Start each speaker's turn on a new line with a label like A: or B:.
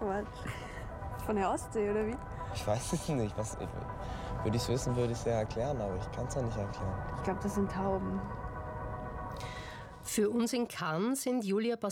A: Quatsch. Von der Ostsee, oder wie?
B: Ich weiß es nicht. Würde ich es wissen, würde ich es ja erklären, aber ich kann es ja nicht erklären.
A: Ich glaube, das sind Tauben.
C: Für uns in Cannes sind Julia